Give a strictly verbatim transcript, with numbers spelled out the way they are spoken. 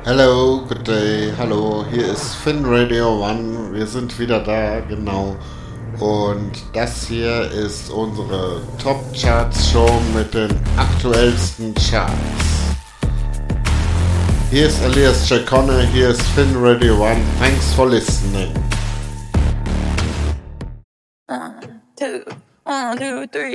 Hello, good day, hallo, hier ist Finn Radio One, wir sind wieder da, genau. Und das hier ist unsere Top Charts Show mit den aktuellsten Charts. Hier ist Elias Chacone, hier ist Finn Radio One, thanks for listening. One, two, one, two, three.